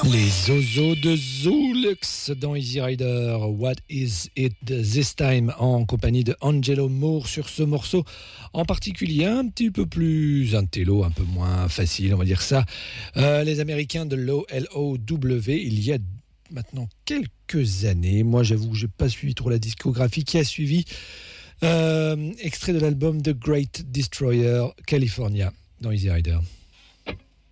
Les Zozos de Zoolux dans Easy Rider. What is it this time, en compagnie de Angelo Moore sur ce morceau en particulier, un petit peu plus intello, un peu moins facile, on va dire ça. Les Américains de LOW, il y a maintenant quelques années. Moi, j'avoue que j'ai pas suivi trop la discographie qui a suivi. Extrait de l'album The Great Destroyer, California, dans Easy Rider.